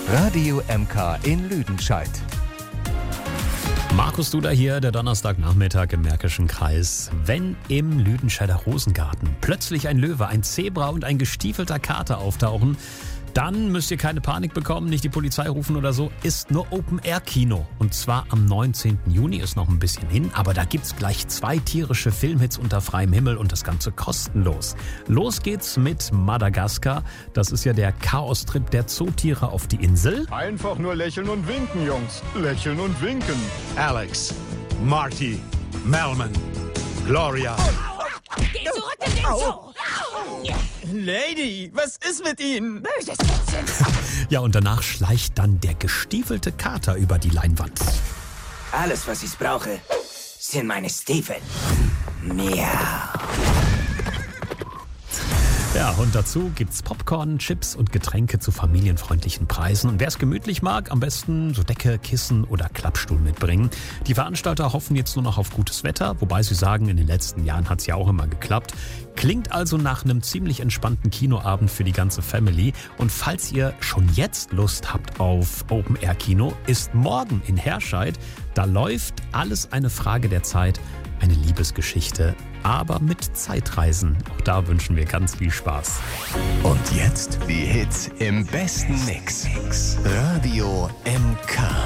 Radio MK in Lüdenscheid. Markus Duda hier, der Donnerstagnachmittag im Märkischen Kreis. Wenn im Lüdenscheider Rosengarten plötzlich ein Löwe, ein Zebra und ein gestiefelter Kater auftauchen, dann müsst ihr keine Panik bekommen, nicht die Polizei rufen oder so. Ist nur Open-Air-Kino. Und zwar am 19. Juni, ist noch ein bisschen hin. Aber da gibt's gleich 2 tierische Filmhits unter freiem Himmel und das Ganze kostenlos. Los geht's mit Madagaskar. Das ist ja der Chaos-Trip der Zootiere auf die Insel. Einfach nur lächeln und winken, Jungs. Lächeln und winken. Alex, Marty, Melman, Gloria. Geh zurück in den Zoo! Lady, was ist mit Ihnen? Böses Kätzchen! Ja, und danach schleicht dann der gestiefelte Kater über die Leinwand. Alles, was ich brauche, sind meine Stiefel. Miau. Ja, und dazu gibt's Popcorn, Chips und Getränke zu familienfreundlichen Preisen. Und wer es gemütlich mag, am besten so Decke, Kissen oder Klappstuhl mitbringen. Die Veranstalter hoffen jetzt nur noch auf gutes Wetter, wobei sie sagen, in den letzten Jahren hat's ja auch immer geklappt. Klingt also nach einem ziemlich entspannten Kinoabend für die ganze Family. Und falls ihr schon jetzt Lust habt auf Open-Air-Kino, ist morgen in Herscheid, da läuft Alles eine Frage der Zeit, eine Liebesgeschichte, aber mit Zeitreisen. Auch da wünschen wir ganz viel Spaß. Und jetzt die Hits im besten Mix. Radio MK.